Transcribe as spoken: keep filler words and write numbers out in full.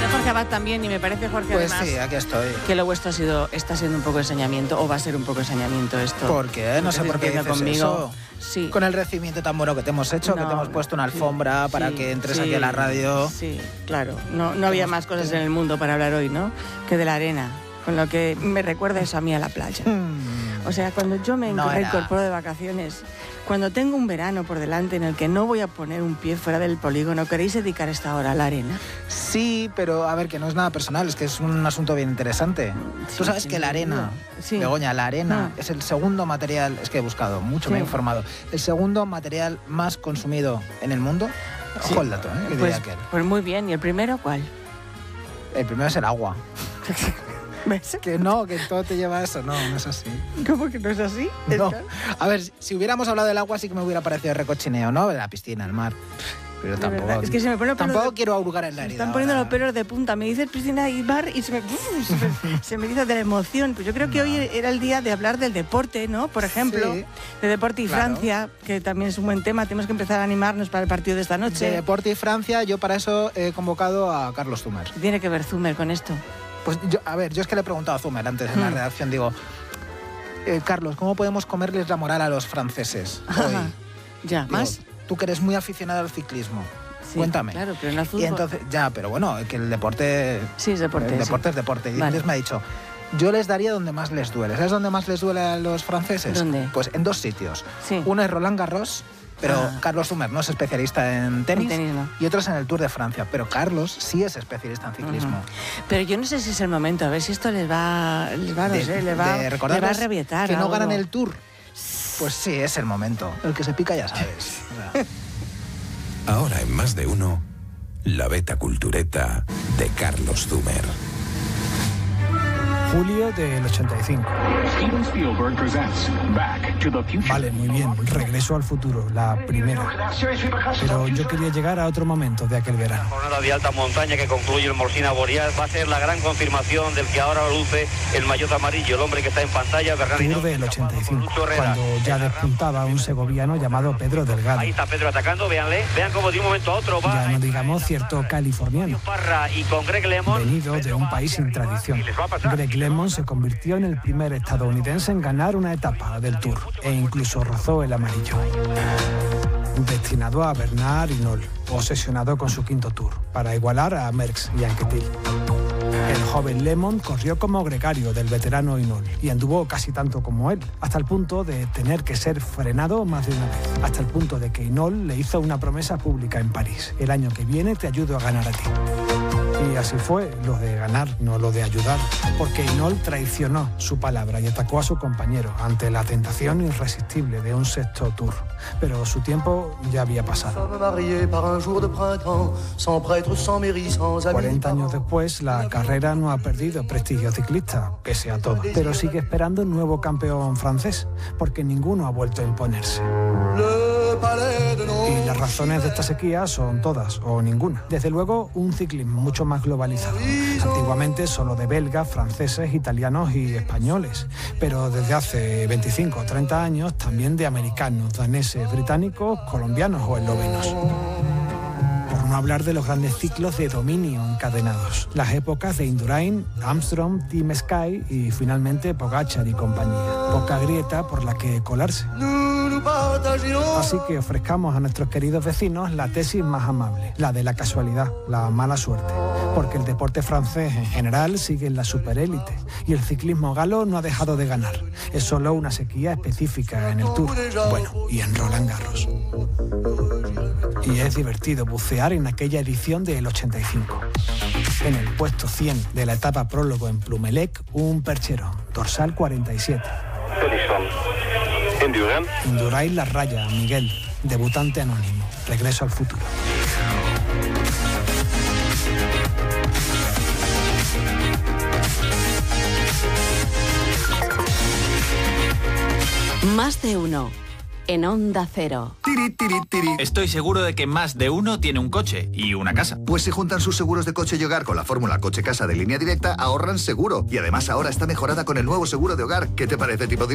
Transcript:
Jorge Abad también, y me parece, Jorge, Pues además, sí, aquí estoy. que lo vuestro ha sido, está siendo un poco ensañamiento, o va a ser un poco ensañamiento esto. ¿Por qué? No sé por qué dices conmigo. eso. Sí. Con el recibimiento tan bueno que te hemos hecho, No, que te hemos puesto una alfombra sí, para sí, que entres sí, aquí a la radio. Sí, claro. No, no había más cosas en el mundo para hablar hoy, ¿no? Que de la arena. Con lo que me recuerda eso a mí a la playa. Hmm. O sea, cuando yo me No era. reincorporo de vacaciones, cuando tengo un verano por delante en el que no voy a poner un pie fuera del polígono, ¿queréis dedicar esta hora a la arena? Sí, pero a ver, que no es nada personal, es que es un asunto bien interesante. Sí, Tú sabes sí, que la arena, sí. Begoña, la arena Ah. es el segundo material, es que he buscado mucho, Sí. me he informado, el segundo material más consumido en el mundo. Sí. Ojo el dato, ¿eh? Que Pues, diría aquel. pues muy bien. ¿Y el primero cuál? El primero es el agua. ¿Ves? Que no, que todo te lleva a eso, no, no es así. ¿Cómo que no es así? No. ¿Está? A ver, si hubiéramos hablado del agua sí que me hubiera parecido recochineo, ¿no? La piscina, el mar. Pero De tampoco. verdad, es que se me pone el pelo tampoco de- quiero ahogar en la Me herida. están poniendo ahora. los pelos de punta. Me dices piscina y bar y se me, se me, se me dice de la emoción. Pues yo creo que No. hoy era el día de hablar del deporte, ¿no? Por ejemplo, Sí. de deporte y Claro. Francia, que también es un buen tema. Tenemos que empezar a animarnos para el partido de esta noche. De deporte y Francia, yo para eso he convocado a Carlos Zumer. ¿Qué tiene que ver Zumer con esto? Pues yo, a ver, yo es que le he preguntado a Zumer antes en la Hmm. redacción, digo, eh, Carlos, ¿cómo podemos comerles la moral a los franceses hoy? Ajá. Ya, Digo, ¿más? Tú que eres muy aficionado al ciclismo, Sí, cuéntame. Claro, pero no al fútbol. Y entonces, ya, pero bueno, que el deporte, Sí, es deporte. el sí. deporte es deporte. Y Vale. entonces me ha dicho, yo les daría donde más les duele. ¿Sabes dónde más les duele a los franceses? ¿Dónde? Pues en dos sitios. Sí. Uno es Roland Garros, pero Ah. Carlos Zumer no es especialista en tenis, En tenis, no. y otro es en el Tour de Francia. Pero Carlos sí es especialista en ciclismo. Ujú. Pero yo no sé si es el momento, a ver si esto les va, les va, no De- sé, les va, de les va a recordarles revietar. que no algo. ganan el Tour. Pues sí, es el momento. El que se pica ya sabes. O sea, Ahora en Más de Uno, la beta cultureta de Carlos Zumer. Julio del ochenta y cinco. Steven Spielberg presents Back to the Future. Vale, muy bien. Regreso al futuro, la primera. Pero yo quería llegar a otro momento de aquel verano. Jornada de alta montaña que concluye el Molsina Boreal va a ser la gran confirmación del que ahora luce el maillot amarillo, el hombre que está en pantalla, Bernardino. Tour del ochenta y cinco, Lucho Herrera. cuando ya despuntaba un segoviano llamado Pedro Delgado. Ahí está Pedro atacando, véanle, vean cómo de un momento a otro va. Ya no digamos cierto californiano, Parra y con Greg Lemon. venido de un país sin tradición. Greg Lemon se convirtió en el primer estadounidense en ganar una etapa del Tour e incluso rozó el amarillo. Destinado a Bernard Hinault, obsesionado con su quinto Tour, para igualar a Merckx y Anquetil. El joven Lemon corrió como gregario del veterano Hinault y anduvo casi tanto como él, hasta el punto de tener que ser frenado más de una vez, hasta el punto de que Hinault le hizo una promesa pública en París: el año que viene te ayudo a ganar a ti. Y así fue, lo de ganar, no lo de ayudar, porque Hinault traicionó su palabra y atacó a su compañero ante la tentación irresistible de un sexto Tour. Pero su tiempo ya había pasado. cuarenta años después, la carrera no ha perdido prestigio ciclista, pese a todo, pero sigue esperando un nuevo campeón francés, porque ninguno ha vuelto a imponerse. Y las razones de esta sequía son todas o ninguna. Desde luego, un ciclismo mucho más globalizado. Antiguamente solo de belgas, franceses, italianos y españoles, pero desde hace veinticinco o treinta años también de americanos, daneses, británicos, colombianos o eslovenos. Por no hablar de los grandes ciclos de dominio encadenados, las épocas de Indurain, Armstrong, Team Sky y finalmente Pogačar y compañía. Poca grieta por la que colarse. Así que ofrezcamos a nuestros queridos vecinos la tesis más amable, la de la casualidad, la mala suerte, porque el deporte francés en general sigue en la superélite y el ciclismo galo no ha dejado de ganar. Es solo una sequía específica en el Tour, bueno, y en Roland Garros. Y es divertido bucear en aquella edición del ochenta y cinco. En el puesto cien de la etapa prólogo en Plumelec, un percherón, dorsal cuarenta y siete. Indurain la raya, Miguel, debutante anónimo, regreso al futuro. Más de uno. En Onda Cero. Tiri, tiri, tiri. Estoy seguro de que más de uno tiene un coche y una casa. Pues si juntan sus seguros de coche y hogar con la fórmula coche-casa de Línea Directa, ahorran seguro. Y además ahora está mejorada con el nuevo seguro de hogar. ¿Qué te parece, tipo directo?